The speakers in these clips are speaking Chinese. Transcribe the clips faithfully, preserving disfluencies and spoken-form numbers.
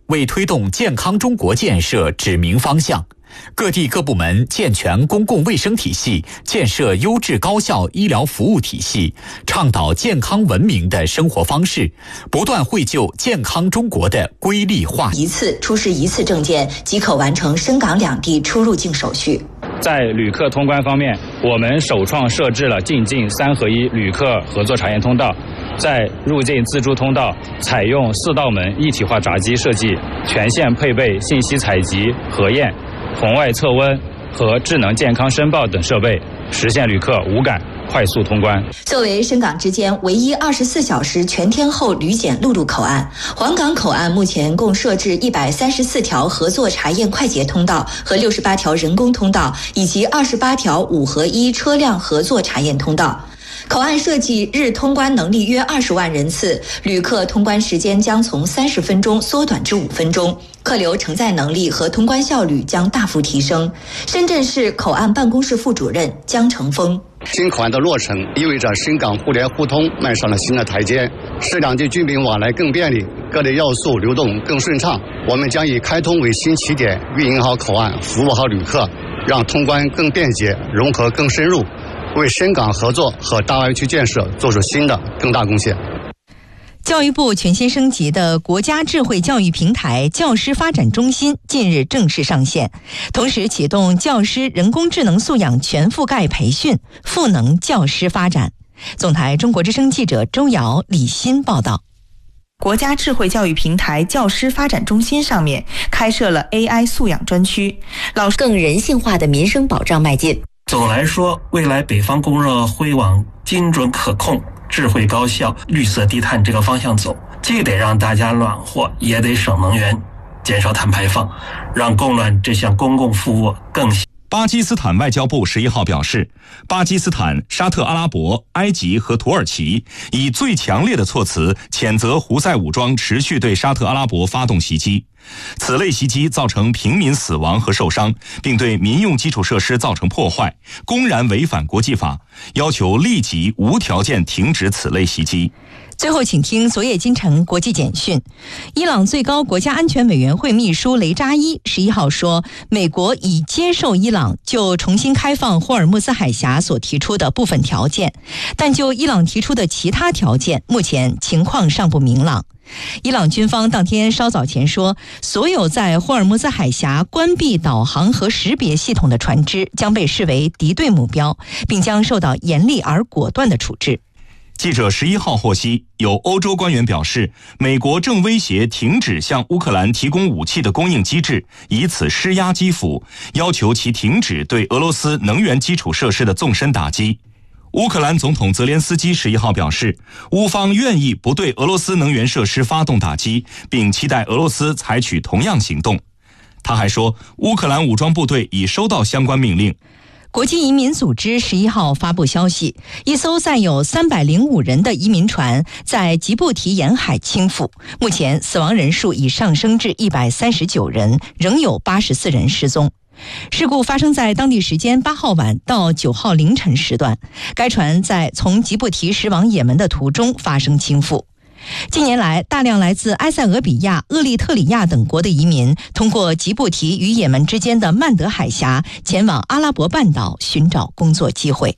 为推动健康中国建设指明方向。各地各部门健全公共卫生体系，建设优质高效医疗服务体系，倡导健康文明的生活方式，不断绘就健康中国的瑰丽画。 一次出示一次证件即可完成深港两地出入境手续。 在旅客通关方面，我们首创设置了进境三合一旅客合作查验通道，在入境自助通道采用四道门一体化闸机设计，全线配备信息采集、核验、红外测温和智能健康申报等设备，实现旅客无感快速通关。 作为深港之间唯一二十四小时全天候旅检陆路口岸，黄港口岸目前共设置一百三十四条合作查验快捷通道和六十八条人工通道，以及二十八条五合一车辆合作查验通道。口岸设计日通关能力约二十万人次，旅客通关时间将从三十分钟缩短至五分钟，客流承载能力和通关效率将大幅提升。深圳市口岸办公室副主任江成峰： 新口岸的落成，意味着深港互联互通迈上了新的台阶，使两地居民往来更便利，各类要素流动更顺畅。我们将以开通为新起点，运营好口岸，服务好旅客，让通关更便捷，融合更深入，为深港合作和大湾区建设做出新的更大贡献。 教育部全新升级的国家智慧教育平台教师发展中心近日正式上线，同时启动教师人工智能素养全覆盖培训，赋能教师发展。总台中国之声记者周瑶、李欣报道。 国家智慧教育平台教师发展中心上面开设了 A I 素养专区，老师更人性化的民生保障迈进。 总来说，未来北方供热会往精准可控、智慧高效、绿色低碳这个方向走，既得让大家暖和，也得省能源，减少碳排放，让供暖这项公共服务更。 巴基斯坦外交部十一号表示，巴基斯坦、沙特阿拉伯、埃及和土耳其以最强烈的措辞谴责胡塞武装持续对沙特阿拉伯发动袭击，此类袭击造成平民死亡和受伤，并对民用基础设施造成破坏，公然违反国际法，要求立即无条件停止此类袭击。 最后请听昨夜今晨国际简讯。伊朗最高国家安全委员会秘书雷扎伊十一号说，美国已接受伊朗就重新开放霍尔木兹海峡所提出的部分条件，但就伊朗提出的其他条件，目前情况尚不明朗。伊朗军方当天稍早前说，所有在霍尔木兹海峡关闭导航和识别系统的船只将被视为敌对目标，并将受到严厉而果断的处置。 记者十一号获悉，有欧洲官员表示，美国正威胁停止向乌克兰提供武器的供应机制，以此施压基辅，要求其停止对俄罗斯能源基础设施的纵深打击。乌克兰总统泽连斯基十一号表示，乌方愿意不对俄罗斯能源设施发动打击，并期待俄罗斯采取同样行动。他还说，乌克兰武装部队已收到相关命令。 国际移民组织十一号发布消息，一艘载有三百零五人的移民船在吉布提沿海倾覆，目前死亡人数已上升至一百三十九人，仍有八十四人失踪。事故发生在当地时间八号晚到九号凌晨时段，该船在从吉布提驶往也门的途中发生倾覆。近年来，大量来自埃塞俄比亚、厄立特里亚等国的移民通过吉布提与也门之间的曼德海峡前往阿拉伯半岛寻找工作机会。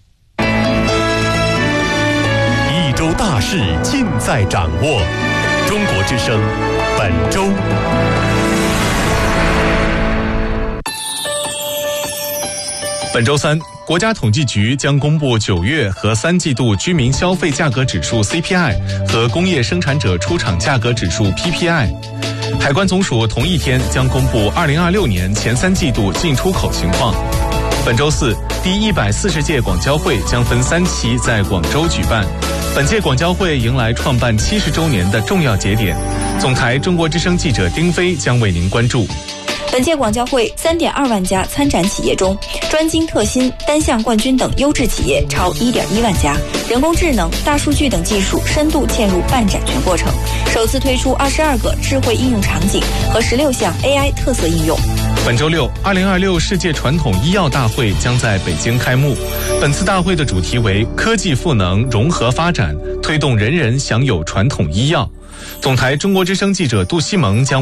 一周大事尽在掌握，中国之声本周。本周三，国家统计局将公布九月和三季度居民消费价格指数 C P I 和工业生产者出厂价格指数 P P I。海关总署同一天将公布二零二六年前三季度进出口情况。本周四，第一百四十届广交会将分三期在广州举办。本届广交会迎来创办七十周年的重要节点。总台中国之声记者丁飞将为您关注。 本届广交会 三点二万家参展企业中，专精特新、单项冠军等优质企业超 一点一万家，人工智能、大数据等技术深度嵌入办展全过程，首次推出二十二个智慧应用场景和十六项 A I 特色应用。 本周六，二零二六世界传统医药大会将在北京开幕。本次大会的主题为科技赋能融合发展，推动人人享有传统医药。总台中国之声记者杜西蒙将